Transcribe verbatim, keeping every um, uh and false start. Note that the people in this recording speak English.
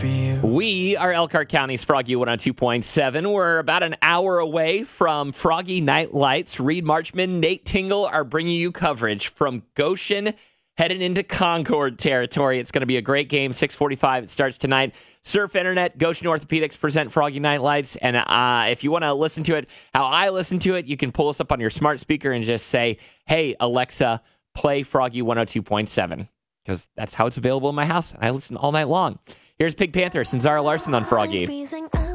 for you. We are Elkhart County's Froggy one oh two point seven. We're about an hour away from Froggy Night Lights. Reed Marchman, Nate Tingle are bringing you coverage from Goshen heading into Concord territory. It's going to be a great game. six forty-five. It starts tonight. Surf Internet, Goshen Orthopedics present Froggy Night Lights. And uh, if you want to listen to it how I listen to it, you can pull us up on your smart speaker and just say, hey, Alexa, play Froggy one oh two point seven. Because that's how it's available in my house. I listen all night long. Here's Pink Panther, Zara Larson on Froggy.